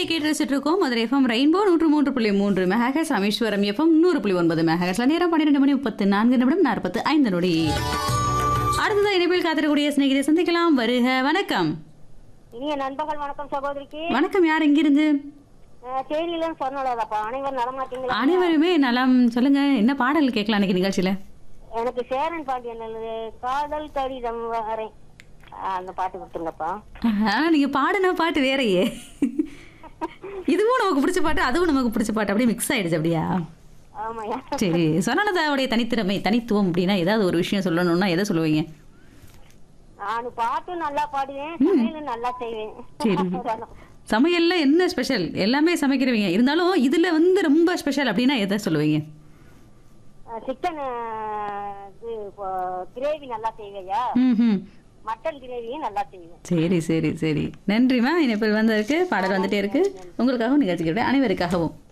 கேட்டு ரசிச்சுட்டு இருக்கோம். Madurai FM rainbow 103.3 megahertz, Rameswaram FM 100.9 மெகாஹெர்ட்ஸ்ல. நேரம் 12:34 நொடி. அடுத்ததான் இணைப்பில் காத்திருக்கக்கூடிய சிநேகிதை சந்திக்கலாம். வருக. வணக்கம். இனிய நண்பர்கள் வணக்கம் சகோதரிக்கு. வணக்கம். யார் எங்கிருந்து? தேனியிலும் சொன்னதாப்பா. அனைவரும் நலமா இருக்கீங்களா? அனைவருமே நலம். சொல்லுங்க, என்ன பாடல் கேட்கலாம் இன்னைக்கு நிகழ்ச்சியில? எனக்கு சேரன் பாண்டியன் காதல் கடிதம் வரேன் அந்த பாட்டு கொடுத்துருங்கப்பா. நீங்க பாடுன பாட்டு வேறையே. இதுவும் நமக்கு பிடிச்ச பாட்டு, அதுவும் நமக்கு பிடிச்ச பாட்டு, அப்படியே மிக்ஸ் ஆயிடுச்சு. அப்படியா? ஆமாயா. சரி, சொன்னதாவுடைய தனித்திறமை, தனித்துவம் அப்படின்னா ஏதாவது ஒரு விஷயம் சொல்லணும்னா எதை சொல்லுவீங்க? நான் பாட்டும் நல்லா பாடுவேன், சமையலும் நல்லா செய்வேன். சரி, சமையல்ல என்ன ஸ்பெஷல்? எல்லாமே சமைக்கிறவங்க இருந்தாலும் இதுல ரொம்ப ஸ்பெஷல் அப்படின்னா எதை சொல்லுவீங்க? சிக்கன் கிரேவி நல்லா செய்வேயா, மட்டன் கிரேவியும் நல்லா செய்வேன். சரி சரி சரி, நன்றிமா. இணைப்பில் வந்ததுக்கு. பாடல் வந்துட்டே இருக்கு உங்களுக்காகவும், நிகழ்ச்சிக்கு அனைவருக்காகவும்.